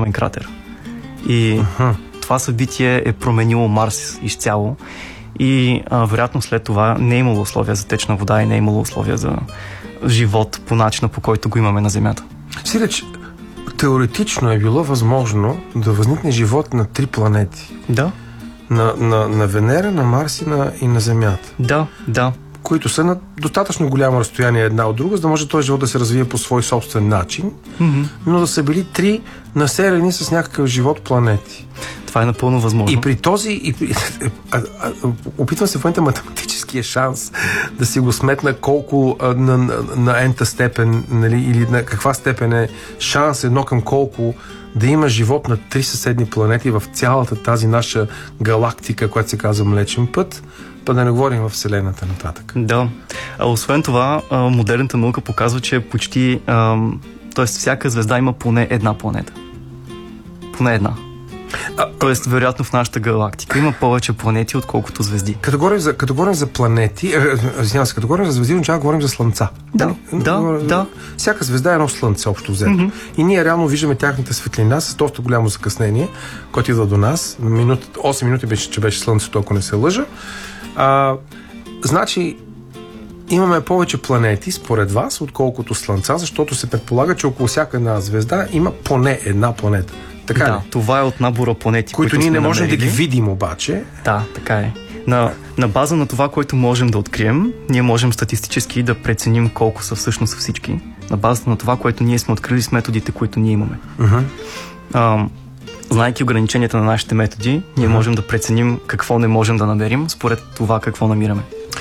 огромен кратер. И това събитие е променило Марс изцяло и вероятно след това не е имало условия за течна вода и не е имало условия за живот по начина, по който го имаме на Земята. Сиреч, теоретично е било възможно да възникне живот на 3 планети. Да. На Венера, на Марс и на Земята. Да. Които са на достатъчно голямо разстояние една от друга, за да може този живот да се развие по свой собствен начин, но да са били 3 населени с някакъв живот планети. Това е напълно възможно. И при този... опитвам се в момента математическия шанс да си го сметна колко на ента степен, нали, или на каква степен е шанс едно към колко да има живот на 3 съседни планети в цялата тази наша галактика, която се казва Млечен път, па да не говорим в Вселената нататък. Да. Освен това, модерната наука показва, че почти... т.е. всяка звезда има поне една планета. Поне една. Тоест, вероятно в нашата галактика има повече планети, отколкото звезди. Като говорим за планети, като говорим за звезди, означава говорим за слънца. Да. Всяка звезда е едно слънце, общо взето. И ние реално виждаме тяхната светлина с доста голямо закъснение, който идва до нас. 8 минути беше слънцето, ако не се лъжа. Значи, имаме повече планети, според вас, отколкото слънца, защото се предполага, че около всяка една звезда има поне една планета. Така да, ли? Това е от набора планети, които ние не можем да ги видим обаче. Да, така е. На база на това, което можем да открием, ние можем статистически да преценим колко са всъщност всички. На базата на това, което ние сме открили с методите, които ние имаме. Знайки ограниченията на нашите методи, ние можем да преценим какво не можем да намерим, според това какво намираме.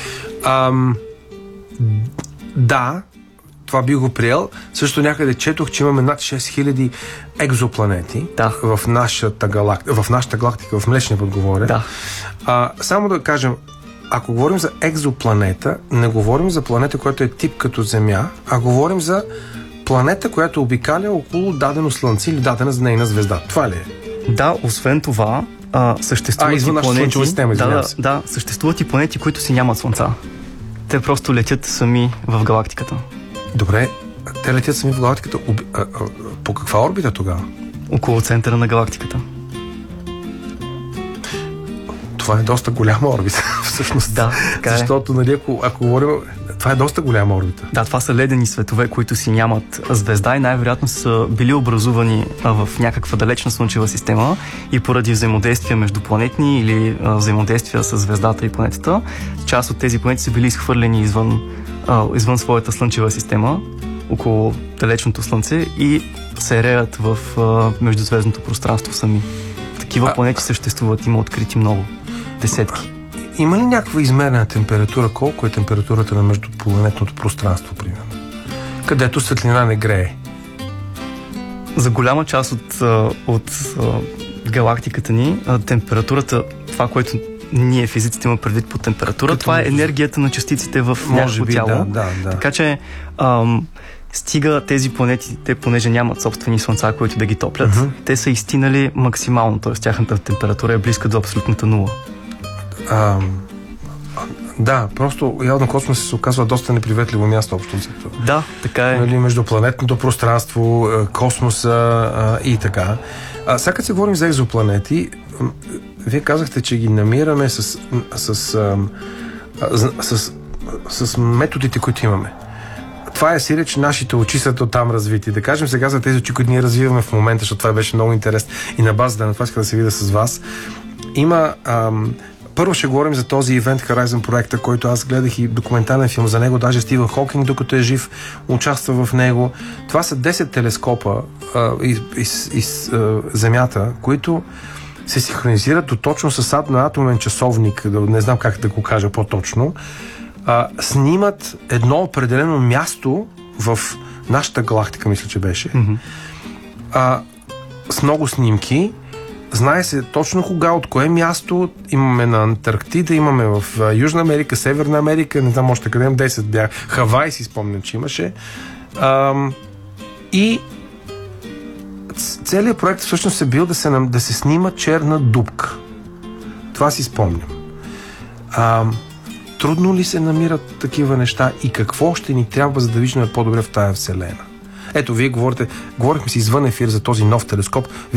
Да, това би го приел. Също някъде четох, че имаме над 6000 екзопланети в нашата галактика, в Млечния път говоря. Да. Само да кажем, ако говорим за екзопланета, не говорим за планета, която е тип като Земя, а говорим за планета, която обикаля около дадено слънце или дадена нейна звезда. Това ли е? Да, освен това, съществуват и планети. Съществуват и планети, които си нямат слънца. Те просто летят сами в галактиката. Добре, те летят сами в галактиката. По каква орбита тогава? Около центъра на галактиката. Това е доста голяма орбита, всъщност. Да, така е. Защото, нали, ако говорим... Това е доста голяма орбита. Да, това са ледени светове, които си нямат звезда и най-вероятно са били образувани в някаква далечна слънчева система и поради взаимодействия между планетни или взаимодействия с звездата и планетата, част от тези планети са били изхвърлени извън своята слънчева система, около далечното слънце и се реят в междузвездното пространство сами. Такива планети съществуват, има открити много. Десетки. Има ли някаква измерена температура? Колко е температурата на междупланетното пространство, примерно? Където светлина не грее? За голяма част от галактиката ни, температурата, това, което ние физиците има предвид по температура, това е енергията на частиците в някакво тяло. Да. Така че стига тези планети, те понеже нямат собствени слънца, които да ги топлят, те са изстинали максимално, т.е. тяхната температура е близка до абсолютната нула. Да, просто явно космосът се оказва доста неприветливо място общо. Да, така е. Нали, междупланетното пространство, космоса и така. Сега като се говорим за екзопланети, вие казахте, че ги намираме с методите, които имаме. Това е сиреч, нашите очи са там развити. Да кажем сега за тези очи, които ние развиваме в момента, защото това беше много интересно и на базата на това иска да се видя с вас. Има... Първо ще говорим за този Event Horizon проекта, който аз гледах и документален филм за него, даже Стивън Хокинг, докато е жив, участва в него. Това са 10 телескопа из Земята, които се синхронизират до точно с на атомен часовник, не знам как да го кажа по-точно, снимат едно определено място в нашата галактика, мисля, че беше. С много снимки. Знае се точно кога, от кое място. Имаме на Антарктида, имаме в Южна Америка, Северна Америка, не знам още къде, 10 бях. Хавай си спомням, че имаше. И целият проект всъщност е бил да се снима черна дупка. Това си спомням. Трудно ли се намират такива неща и какво ще ни трябва, за да виждаме по-добре в тая вселена? Ето, вие говорихме си извън ефир за този нов телескоп.